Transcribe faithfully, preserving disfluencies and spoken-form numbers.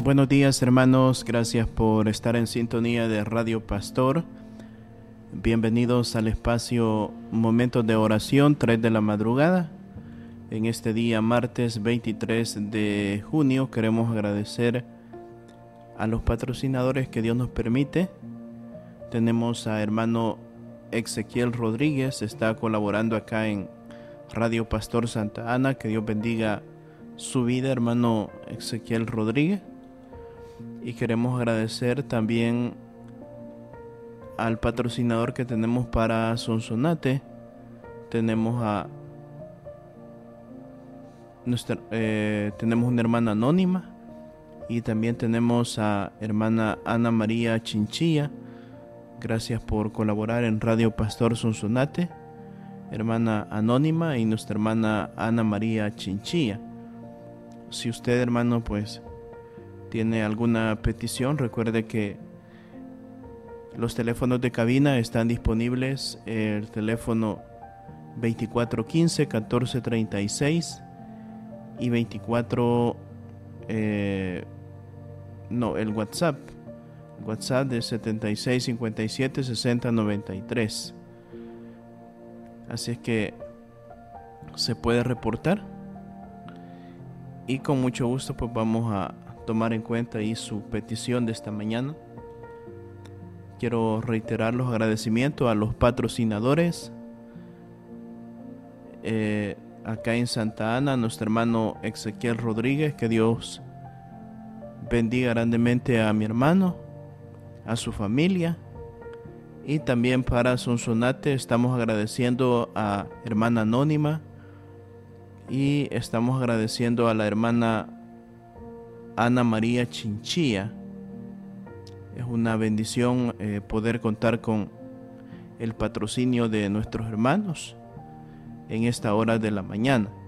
Buenos días, hermanos, gracias por estar en sintonía de Radio Pastor. Bienvenidos al espacio Momentos de Oración, tres de la madrugada. En este día, martes veintitrés de junio, queremos agradecer a los patrocinadores que Dios nos permite. Tenemos a hermano Ezequiel Rodríguez, está colaborando acá en Radio Pastor Santa Ana. Que Dios bendiga su vida, hermano Ezequiel Rodríguez. Y queremos agradecer también al patrocinador que tenemos para Sonsonate. Tenemos a nuestra, eh, tenemos una hermana anónima y también tenemos a hermana Ana María Chinchilla. Gracias por colaborar en Radio Pastor Sonsonate, hermana anónima, y nuestra hermana Ana María Chinchilla. Si usted, hermano, pues tiene alguna petición, recuerde que los teléfonos de cabina están disponibles. El teléfono veinticuatro quince, catorce treinta y seis y veinticuatro eh, no, el WhatsApp WhatsApp de setenta y seis cincuenta y siete sesenta noventa y tres. Así es que se puede reportar y con mucho gusto pues vamos a tomar en cuenta ahí su petición de esta mañana. Quiero reiterar los agradecimientos a los patrocinadores. Eh, acá en Santa Ana, nuestro hermano Ezequiel Rodríguez, que Dios bendiga grandemente a mi hermano, a su familia. Y también para Sonsonate estamos agradeciendo a hermana anónima y estamos agradeciendo a la hermana Ana María Chinchilla. Es una bendición eh, poder contar con el patrocinio de nuestros hermanos en esta hora de la mañana.